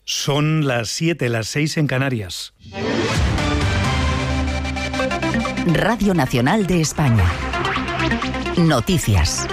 Son las 7, las 6 en Canarias. Radio Nacional de España. Noticias.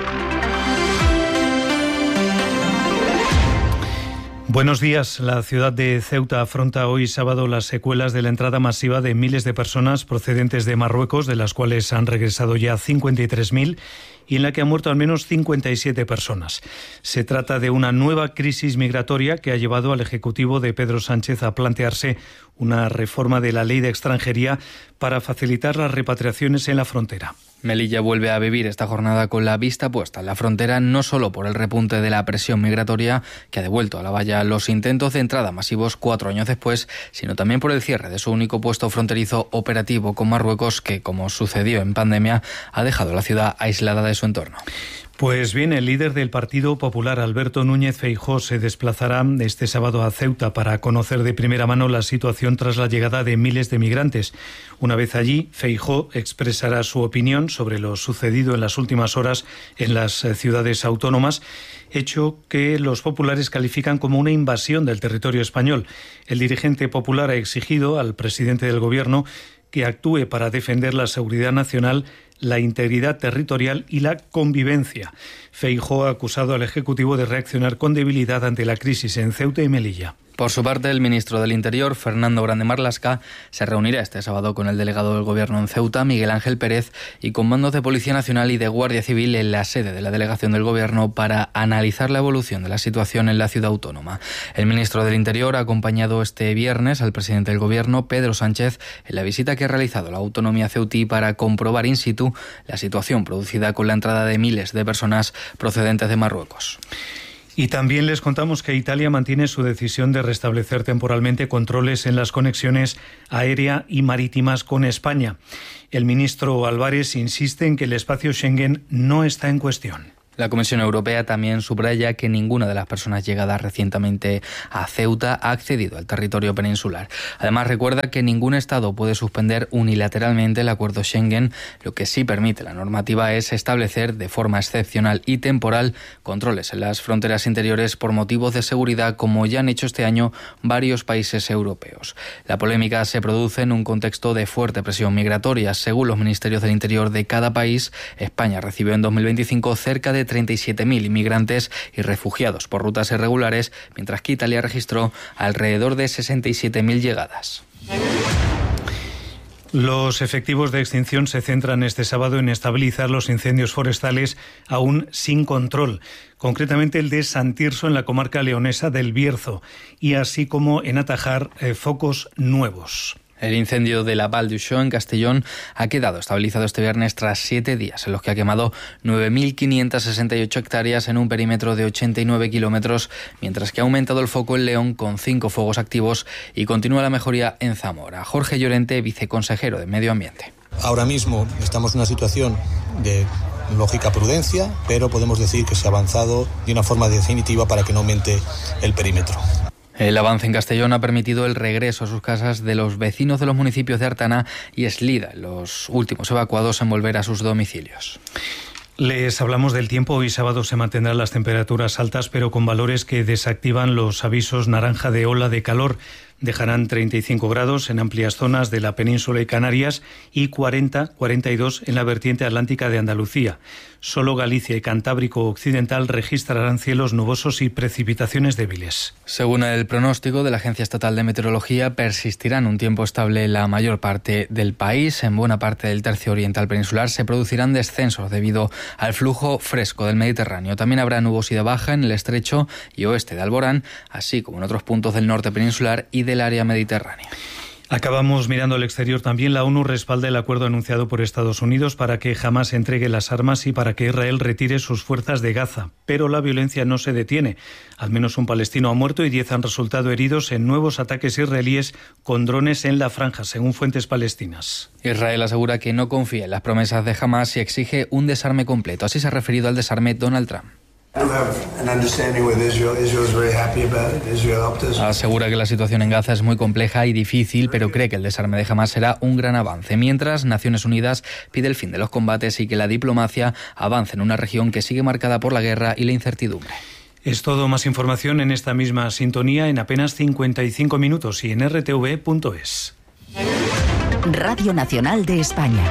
Buenos días. La ciudad de Ceuta afronta hoy sábado las secuelas de la entrada masiva de miles de personas procedentes de Marruecos, de las cuales han regresado ya 53.000 y en la que han muerto al menos 57 personas. Se trata de una nueva crisis migratoria que ha llevado al Ejecutivo de Pedro Sánchez a plantearse una reforma de la ley de extranjería para facilitar las repatriaciones en la frontera. Melilla vuelve a vivir esta jornada con la vista puesta en la frontera, no solo por el repunte de la presión migratoria que ha devuelto a la valla los intentos de entrada masivos 4 años después, sino también por el cierre de su único puesto fronterizo operativo con Marruecos que, como sucedió en pandemia, ha dejado la ciudad aislada de su entorno. Pues bien, el líder del Partido Popular, Alberto Núñez Feijóo, se desplazará este sábado a Ceuta para conocer de primera mano la situación tras la llegada de miles de migrantes. Una vez allí, Feijóo expresará su opinión sobre lo sucedido en las últimas horas en las ciudades autónomas, hecho que los populares califican como una invasión del territorio español. El dirigente popular ha exigido al presidente del Gobierno que actúe para defender la seguridad nacional, la integridad territorial y la convivencia. Feijóo ha acusado al Ejecutivo de reaccionar con debilidad ante la crisis en Ceuta y Melilla. Por su parte, el ministro del Interior, Fernando Grande Marlaska, se reunirá este sábado con el delegado del Gobierno en Ceuta, Miguel Ángel Pérez, y con mandos de Policía Nacional y de Guardia Civil en la sede de la delegación del Gobierno para analizar la evolución de la situación en la ciudad autónoma. El ministro del Interior ha acompañado este viernes al presidente del Gobierno, Pedro Sánchez, en la visita que ha realizado la autonomía ceutí para comprobar in situ la situación producida con la entrada de miles de personas procedentes de Marruecos. Y también les contamos que Italia mantiene su decisión de restablecer temporalmente controles en las conexiones aérea y marítimas con España. El ministro Álvarez insiste en que el espacio Schengen no está en cuestión. La Comisión Europea también subraya que ninguna de las personas llegadas recientemente a Ceuta ha accedido al territorio peninsular. Además, recuerda que ningún Estado puede suspender unilateralmente el acuerdo Schengen. Lo que sí permite la normativa es establecer de forma excepcional y temporal controles en las fronteras interiores por motivos de seguridad, como ya han hecho este año varios países europeos. La polémica se produce en un contexto de fuerte presión migratoria. Según los ministerios del Interior de cada país, España recibió en 2025 cerca de 37.000 inmigrantes y refugiados por rutas irregulares, mientras que Italia registró alrededor de 67.000 llegadas. Los efectivos de extinción se centran este sábado en estabilizar los incendios forestales aún sin control, concretamente el de San Tirso en la comarca leonesa del Bierzo, y así como en atajar focos nuevos. El incendio de la Val d'Uixó en Castellón ha quedado estabilizado este viernes tras 7 días en los que ha quemado 9.568 hectáreas en un perímetro de 89 kilómetros, mientras que ha aumentado el foco en León con 5 fuegos activos y continúa la mejoría en Zamora. Jorge Llorente, viceconsejero de Medio Ambiente. Ahora mismo estamos en una situación de lógica prudencia, pero podemos decir que se ha avanzado de una forma definitiva para que no aumente el perímetro. El avance en Castellón ha permitido el regreso a sus casas de los vecinos de los municipios de Artana y Eslida, los últimos evacuados en volver a sus domicilios. Les hablamos del tiempo. Hoy sábado se mantendrán las temperaturas altas, pero con valores que desactivan los avisos naranja de ola de calor. Dejarán 35 grados en amplias zonas de la península y Canarias y 42 en la vertiente atlántica de Andalucía. Solo Galicia y Cantábrico Occidental registrarán cielos nubosos y precipitaciones débiles. Según el pronóstico de la Agencia Estatal de Meteorología, persistirán un tiempo estable en la mayor parte del país. En buena parte del tercio oriental peninsular se producirán descensos debido al flujo fresco del Mediterráneo. También habrá nubosidad baja en el estrecho y oeste de Alborán, así como en otros puntos del norte peninsular y del área mediterránea. Acabamos mirando al exterior también. La ONU respalda el acuerdo anunciado por Estados Unidos para que Hamás entregue las armas y para que Israel retire sus fuerzas de Gaza. Pero la violencia no se detiene. Al menos un palestino ha muerto y 10 han resultado heridos en nuevos ataques israelíes con drones en la franja, según fuentes palestinas. Israel asegura que no confía en las promesas de Hamás y exige un desarme completo. Así se ha referido al desarme Donald Trump. Asegura que la situación en Gaza es muy compleja y difícil, pero cree que el desarme de Hamás será un gran avance. Mientras, Naciones Unidas pide el fin de los combates y que la diplomacia avance en una región que sigue marcada por la guerra y la incertidumbre. Es todo, más información en esta misma sintonía en apenas 55 minutos y en rtv.es. Radio Nacional de España.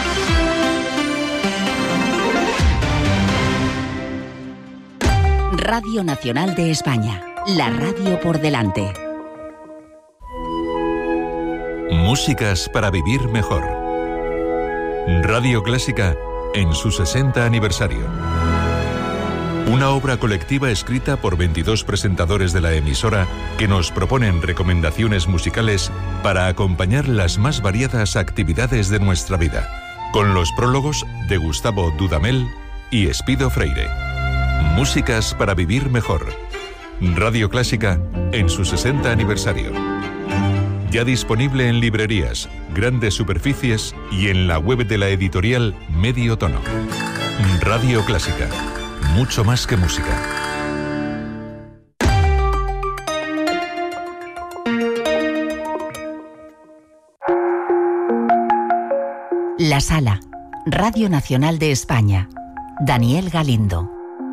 Radio Nacional de España. La radio por delante. Músicas para vivir mejor. Radio Clásica en su 60 aniversario. Una obra colectiva escrita por 22 presentadores de la emisora que nos proponen recomendaciones musicales para acompañar las más variadas actividades de nuestra vida, con los prólogos de Gustavo Dudamel y Espido Freire. Músicas para vivir mejor. Radio Clásica en su 60 aniversario. Ya disponible en librerías, grandes superficies y en la web de la editorial Medio Tono. Radio Clásica. Mucho más que música. La Sala. Radio Nacional de España. Daniel Galindo.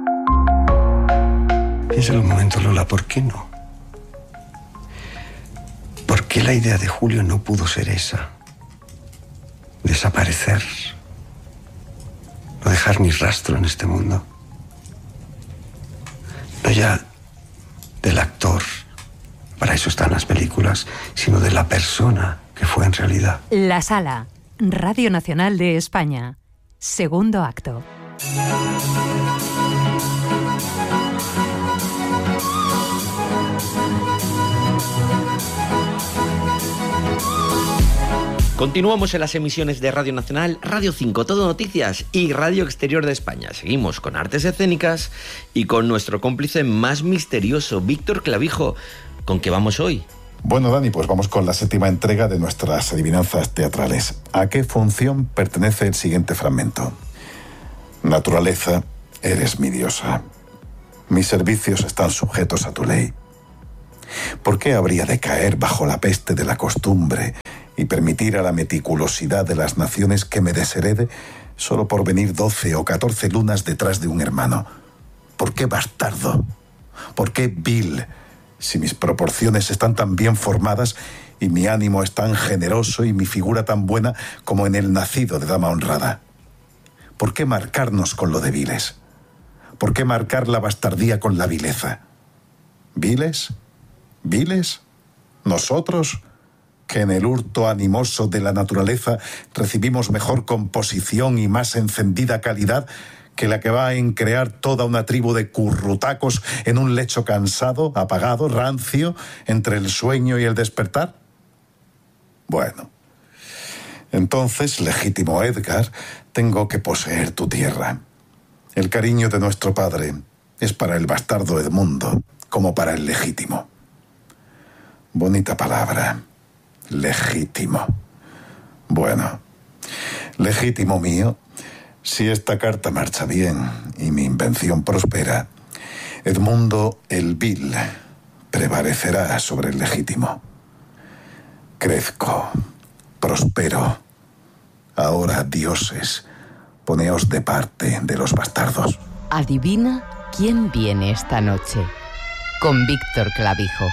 Piensa un momento, Lola, ¿por qué no? ¿Por qué la idea de Julio no pudo ser esa? Desaparecer. No dejar ni rastro en este mundo. No ya del actor, para eso están las películas, sino de la persona que fue en realidad. La Sala. Radio Nacional de España. Segundo acto. Continuamos en las emisiones de Radio Nacional, Radio 5, Todo Noticias y Radio Exterior de España. Seguimos con artes escénicas y con nuestro cómplice más misterioso, Víctor Clavijo. ¿Con qué vamos hoy? Bueno, Dani, pues vamos con la 7ª entrega de nuestras adivinanzas teatrales. ¿A qué función pertenece el siguiente fragmento? Naturaleza, eres mi diosa. Mis servicios están sujetos a tu ley. ¿Por qué habría de caer bajo la peste de la costumbre y permitir a la meticulosidad de las naciones que me desherede solo por venir 12 o 14 lunas detrás de un hermano? ¿Por qué bastardo? ¿Por qué vil? Si mis proporciones están tan bien formadas y mi ánimo es tan generoso y mi figura tan buena como en el nacido de dama honrada. ¿Por qué marcarnos con lo de viles? ¿Por qué marcar la bastardía con la vileza? ¿Viles? ¿Viles? ¿Nosotros? Que en el hurto animoso de la naturaleza recibimos mejor composición y más encendida calidad que la que va en crear toda una tribu de currutacos en un lecho cansado, apagado, rancio, entre el sueño y el despertar. Bueno, entonces, legítimo Edgar, tengo que poseer tu tierra. El cariño de nuestro padre es para el bastardo Edmundo, como para el legítimo. Bonita palabra. Legítimo. Bueno, legítimo mío, si esta carta marcha bien y mi invención prospera, Edmundo el vil prevalecerá sobre el legítimo. Crezco, prospero. Ahora, dioses, poneos de parte de los bastardos. Adivina quién viene esta noche. Con Víctor Clavijo.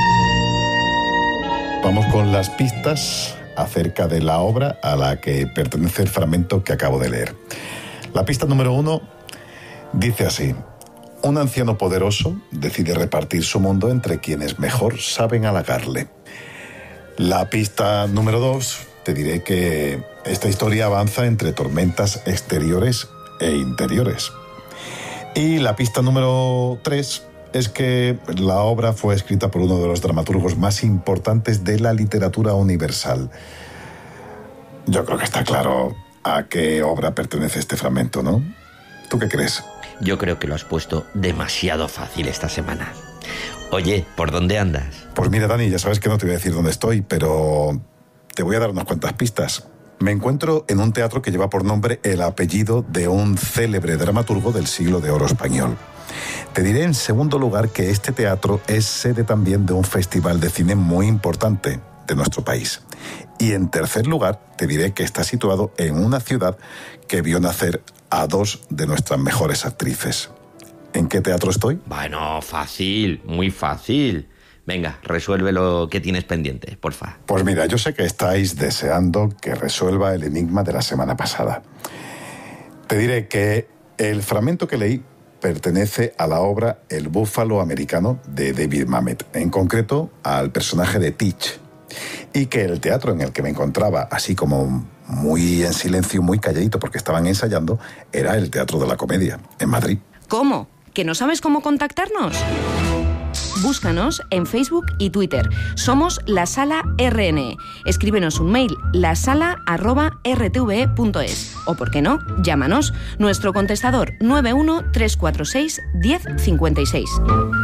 Vamos con las pistas acerca de la obra a la que pertenece el fragmento que acabo de leer. La pista número 1 dice así: un anciano poderoso decide repartir su mundo entre quienes mejor saben halagarle. La pista número 2 te diré que esta historia avanza entre tormentas exteriores e interiores. Y la pista número 3 es que la obra fue escrita por uno de los dramaturgos más importantes de la literatura universal. Yo creo que está claro a qué obra pertenece este fragmento, ¿no? ¿Tú qué crees? Yo creo que lo has puesto demasiado fácil esta semana. Oye, ¿por dónde andas? Pues mira, Dani, ya sabes que no te voy a decir dónde estoy, pero te voy a dar unas cuantas pistas. Me encuentro en un teatro que lleva por nombre el apellido de un célebre dramaturgo del siglo de oro español. Te diré en segundo lugar que este teatro es sede también de un festival de cine muy importante de nuestro país. Y en tercer lugar te diré que está situado en una ciudad que vio nacer a dos de nuestras mejores actrices. ¿En qué teatro estoy? Bueno, fácil, muy fácil. Venga, resuelve lo que tienes pendiente, porfa. Pues mira, yo sé que estáis deseando que resuelva el enigma de la semana pasada. Te diré que el fragmento que leí pertenece a la obra El búfalo americano de David Mamet, en concreto al personaje de Teach, y que el teatro en el que me encontraba, así como muy en silencio, muy calladito porque estaban ensayando, era el Teatro de la Comedia, en Madrid. ¿Cómo? ¿Que no sabes cómo contactarnos? Búscanos en Facebook y Twitter. Somos La Sala RNE. Escríbenos un mail, lasala@rtve.es. O, ¿por qué no?, llámanos. Nuestro contestador 91 346 1056.